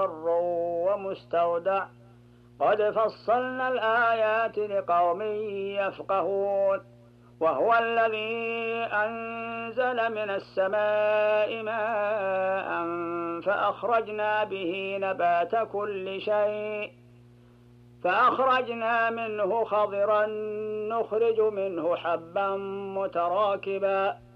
مستقر ومستودع قد فصلنا الآيات لقوم يفقهون وهو الذي أنزل من السماء ماء فأخرجنا به نبات كل شيء فأخرجنا منه خضرا نخرج منه حبا متراكبا